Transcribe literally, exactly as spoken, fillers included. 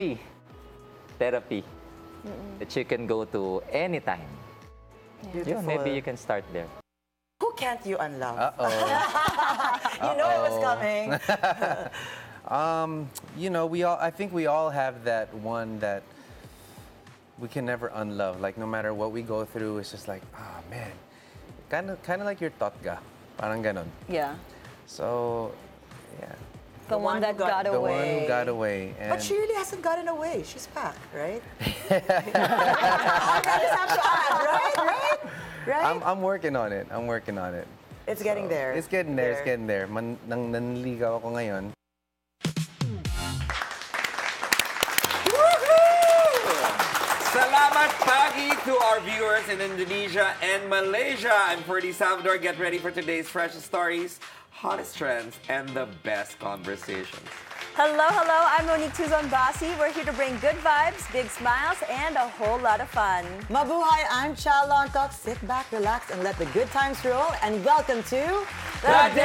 therapy that you can go to anytime. Yeah, Beautiful. maybe you can start there. Who can't you unlove? Uh-oh. You know it was coming. um, you know, we all, I think we all have that one that we can never unlove. Like, no matter what we go through, it's just like, ah, man. Kind of kind of like your totga. Parang ganon. Yeah. So, yeah. The, one, one that who got- got, The away. one who got away. And But she really hasn't gotten away. She's back, right? I just have to add, right? Right? Right? I'm, I'm working on it. I'm working on it. It's getting there. It's getting there. It's getting there. Man, nang nanligaw ako ngayon. Salamat pagi to our viewers in Indonesia and Malaysia. I'm Ferdy Salvador. Get ready for today's freshest stories, hottest trends, and the best conversations. Hello, hello. I'm Monique Tuzon Basi. We're here to bring good vibes, big smiles, and a whole lot of fun. Mabuhay, I'm Cha Lontok. Sit back, relax, and let the good times roll. And welcome to The